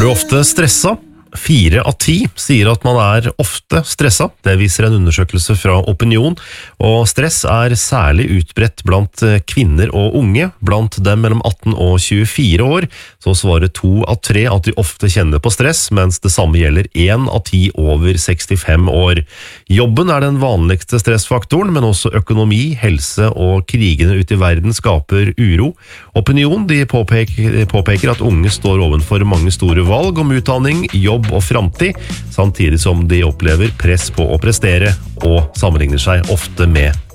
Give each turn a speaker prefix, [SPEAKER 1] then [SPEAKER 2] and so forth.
[SPEAKER 1] du ofte stressa? 4 av 10 sier at man ofte stressa. Det viser en undersøkelse fra Opinion, og stress særlig utbredt blant kvinner og unge. Blant dem mellom 18 og 24 år, så svarer 2 av 3 at de ofte kjenner på stress, mens det samme gjelder 1 av 10 over 65 år. Jobben den vanligste stressfaktoren, men også økonomi, helse og krigene ute i verden skaper uro. Opinion de påpeker at unge står overfor mange store valg om utdanning, jobb og framtid, samtidig som de opplever press på å prestere og sammenligner seg ofte med